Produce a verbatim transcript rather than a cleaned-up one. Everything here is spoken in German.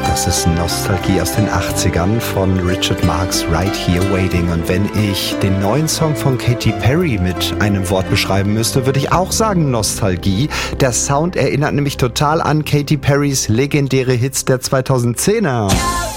Das ist Nostalgie aus den achtzigern von Richard Marx, Right Here Waiting. Und wenn ich den neuen Song von Katy Perry mit einem Wort beschreiben müsste, würde ich auch sagen Nostalgie. Der Sound erinnert nämlich total an Katy Perrys legendäre Hits der zweitausendzehner.